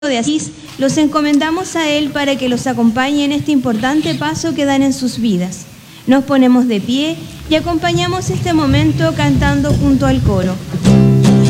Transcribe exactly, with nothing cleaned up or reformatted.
de Asís, los encomendamos a Él para que los acompañe en este importante paso que dan en sus vidas. Nos ponemos de pie y acompañamos este momento cantando junto al coro.